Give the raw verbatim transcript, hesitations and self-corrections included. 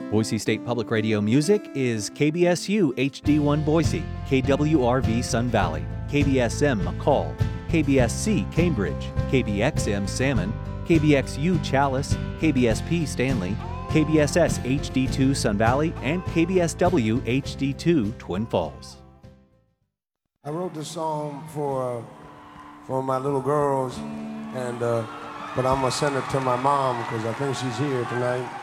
Boise State Public Radio music is K B S U H D one Boise, K W R V Sun Valley, K B S M McCall, K B S C Cambridge, K B X M Salmon, K B X U Chalice, K B S P Stanley, K B S S H D two Sun Valley, and K B S W H D two Twin Falls. I wrote this song for uh, for my little girls, and uh, but I'm gonna send it to my mom because I think she's here tonight.